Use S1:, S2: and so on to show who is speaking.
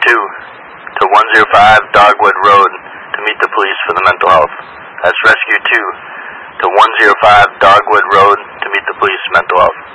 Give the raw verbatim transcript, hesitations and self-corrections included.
S1: two to one oh five Dogwood Road to meet the police for the mental health. That's Rescue two to one oh five Dogwood Road to meet the police mental health.